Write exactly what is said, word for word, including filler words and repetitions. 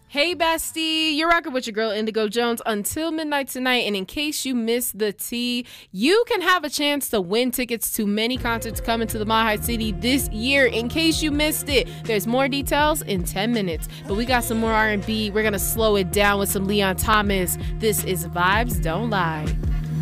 Hey bestie, you're rocking with your girl Indigo Jones until midnight tonight, and in case you missed the tea, you can have a chance to win tickets to many concerts coming to the Mile High City this year. In case you missed it, there's more details in ten minutes, but we got some more R and B. We're gonna slow it down with some Leon Thomas. This is Vibes Don't Lie.